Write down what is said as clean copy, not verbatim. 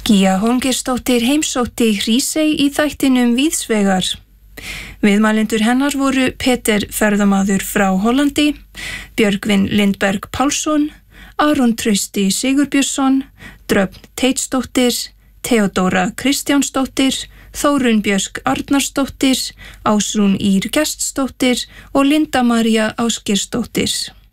Gígja Hólmgeirsdóttir heimsótti Hrísey í þættinum Víðsvegar. Viðmælendur hennar voru Peter ferðamaður frá Hollandi, Björgvin Lindberg Pálsson, Aron Trausti Sigurbjörnsson, Dröfn Teitsdóttir, Theodóra Kristjánsdóttir, Þórunn Björk Arnarsdóttir, Ásrún Ýr Gestsdóttir og Linda María Ásgeirsdóttir.